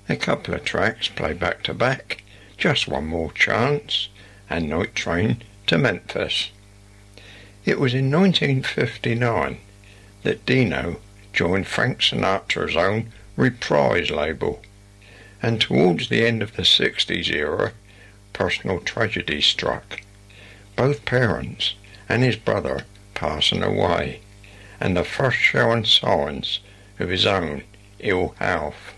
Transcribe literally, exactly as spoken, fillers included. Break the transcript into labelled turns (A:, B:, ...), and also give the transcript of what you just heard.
A: A couple of tracks played back to back, Just One More Chance, and Night Train to Memphis. It was in nineteen fifty-nine that Dino joined Frank Sinatra's own Reprise label, and towards the end of the sixties era, personal tragedy struck. Both parents and his brother passing away, and the first showing signs of his own ill health.